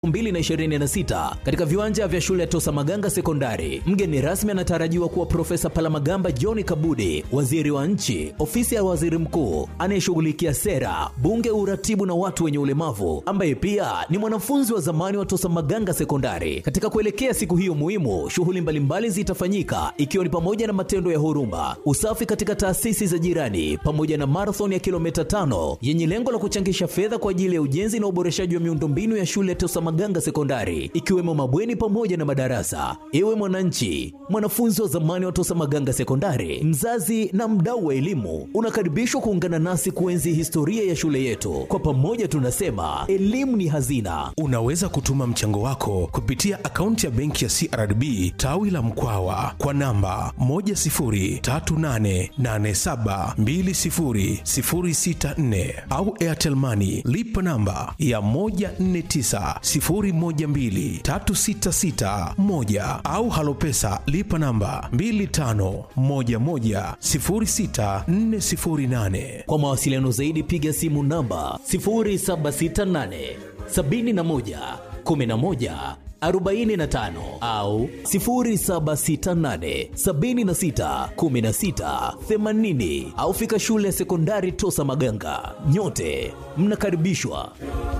2026 katika viwanja vya shule ya Tosa Maganga Sekondari. Mgeni rasmi anatarajiwa kuwa Profesa Palamagamba John Kabudi, waziri wa nchi, ofisi ya waziri mkuu, anayeshughulikia sera, bunge, uratibu na watu wenye ulemavu, ambaye pia ni mwanafunzi wa zamani wa Tosa Maganga Sekondari. Katika kuelekea siku hiyo muhimu, shughuli mbalimbali zitafanyika ikiwa ni pamoja na matendo ya huruma, usafi katika taasisi za jirani, pamoja na marathon ya kilomita 5 yenye lengo la kuchangisha fedha kwa ajili ya ujenzi na uboreshaji wa miundombinu ya shule ya Tosa Maganga Sekondari, ikiwemo mabweni pamoja na madarasa. Ewe mwananchi, mwanafunzi wa zamani wa Tosa Maganga Sekondari, mzazi na mdau wa elimu, unakaribishwa kuungana nasi kuenzi historia ya shule yetu. Kwa pamoja tunasema elimu ni hazina. Unaweza kutuma mchango wako kupitia akaunti ya benki ya CRDB tawi la Mkwawa kwa namba 10388720064 au Airtel Money lipa namba ya 1490123661 au Halopesa lipa namba 25110648. Kwa mawasiliano zaidi piga simu namba 0768 71 11 45 au 0768 76 16 80 au fika shule ya sekondari Tosa Maganga. Nyote mnakaribishwa.